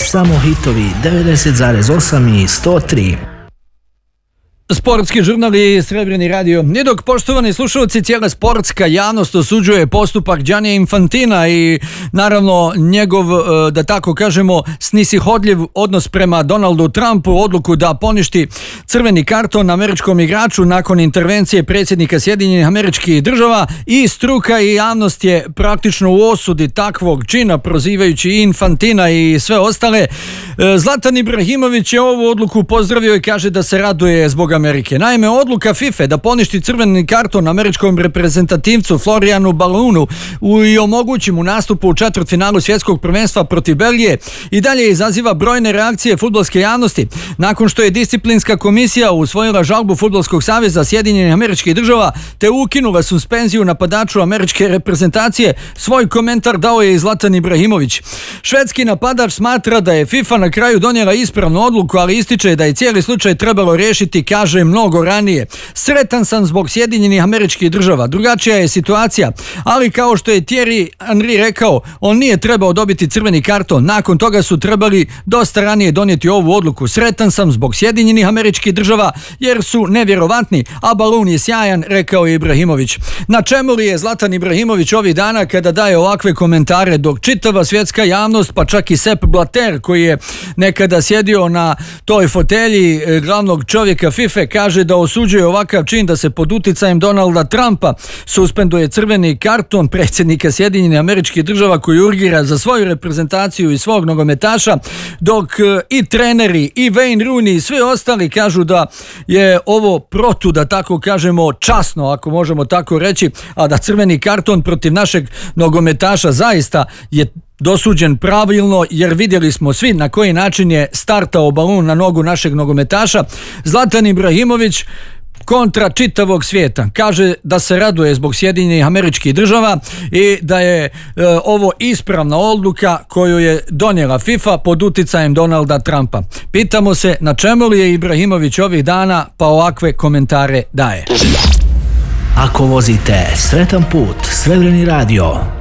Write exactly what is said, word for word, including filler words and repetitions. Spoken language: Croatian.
samo hitovi devedeset zarez osam i sto tri. Sportski žurnal i Srebrni radio. I dok, poštovani slušalci, cijela sportska javnost osuđuje postupak Gianni Infantina i naravno njegov, da tako kažemo, snisihodljiv odnos prema Donaldu Trumpu, odluku da poništi crveni karton američkom igraču nakon intervencije predsjednika Sjedinjenih Američkih Država, i struka i javnost je praktično u osudi takvog čina, prozivajući Infantina i sve ostale. Zlatan Ibrahimović je ovu odluku pozdravio i kaže da se raduje zbog Amerike. Naime, odluka FIFA da poništi crveni karton američkom reprezentativcu Florijanu Balunu i omogući mu nastup u četvrtfinalu svjetskog prvenstva protiv Belgije i dalje izaziva brojne reakcije fudbalske javnosti. Nakon što je disciplinska komisija usvojila žalbu Fudbalskog saveza Sjedinjenih Američkih Država te ukinula suspenziju napadaču američke reprezentacije, svoj komentar dao je i Zlatan Ibrahimović. Švedski napadač smatra da je FIFA na kraju donijela ispravnu odluku, ali ističe da je cijeli slučaj trebalo riješiti, kaže, mnogo ranije. Sretan sam zbog Sjedinjenih Američkih Država. Drugačija je situacija, ali kao što je Thierry Henry rekao, on nije trebao dobiti crveni karton. Nakon toga su trebali dosta ranije donijeti ovu odluku. Sretan sam zbog Sjedinjenih Američkih Država jer su nevjerovatni, a balun je sjajan, rekao je Ibrahimović. Na čemu li je Zlatan Ibrahimović ovih dana kada daje ovakve komentare, dok čitava svjetska javnost, pa čak i Sepp Blatter, koji je nekada sjedio na toj fotelji glavnog čovjeka FIFA, kaže da osuđuje ovakav čin da se pod uticajem Donalda Trumpa suspenduje crveni karton predsjednika Sjedinjenih Američkih Država koji urgira za svoju reprezentaciju i svog nogometaša, dok i treneri i Wayne Rooney i svi ostali kažu da je ovo protu, da tako kažemo, časno, ako možemo tako reći, a da crveni karton protiv našeg nogometaša zaista je dosuđen pravilno, jer vidjeli smo svi na koji način je startao balun na nogu našeg nogometaša. Zlatan Ibrahimović kontra čitavog svijeta kaže da se raduje zbog Sjedinjenih Američkih Država i da je e, ovo ispravna odluka koju je donijela FIFA pod uticajem Donalda Trumpa. Pitamo se na čemu li je Ibrahimović ovih dana pa ovakve komentare daje. Ako vozite, sretan put, Srebrni radio.